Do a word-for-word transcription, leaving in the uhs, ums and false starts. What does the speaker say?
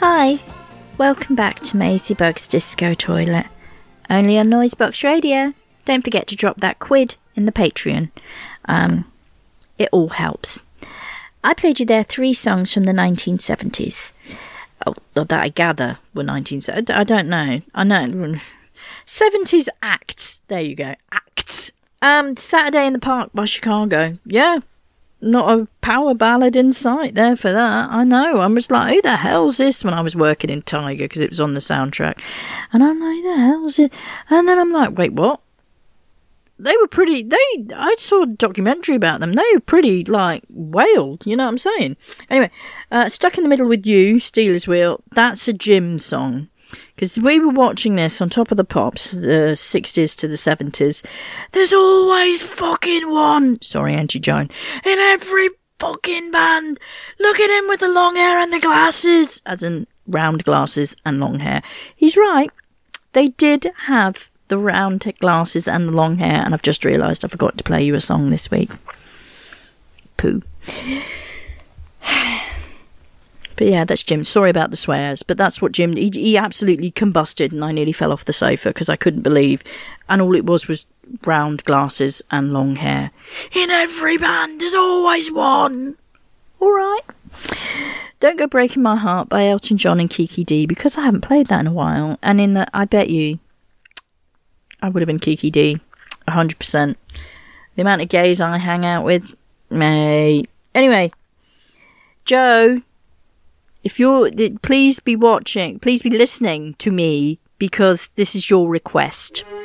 Hi, welcome back to Maisie Bug's Disco Toilet, only on Noisebox Radio. Don't forget to drop that quid in the Patreon. Um, it all helps. I played you there three songs from the nineteen seventies. Oh, that I gather were nineteen seventies. I don't know. I know. seventies acts. There you go. Acts. Um, Saturday in the Park by Chicago. Yeah. Not a power ballad in sight there for that. I know. I was like, who the hell's this when I was working in Tiger because it was on the soundtrack. And I'm like, who the hell's it? And then I'm like, wait, what? They were pretty, they, I saw a documentary about them. They were pretty, like, wailed. You know what I'm saying? Anyway, uh, Stuck in the Middle with You, Steelers Wheel. That's a Jim song. Because we were watching this on Top of the Pops, the sixties to the seventies. There's always fucking one. Sorry, Auntie Joan. In every fucking band. Look at him with the long hair and the glasses. As in round glasses and long hair. He's right. They did have the round glasses and the long hair. And I've just realised I forgot to play you a song this week. Pooh. But yeah, that's Jim. Sorry about the swears, but that's what Jim... He, he absolutely combusted and I nearly fell off the sofa because I couldn't believe. And all it was was round glasses and long hair. In every band, there's always one. All right. Don't Go Breaking My Heart by Elton John and Kiki D, because I haven't played that in a while. And in the, I bet you I would have been Kiki D, one hundred percent. The amount of gays I hang out with, mate. Anyway, Joe... If you're, please be watching, please be listening to me because this is your request.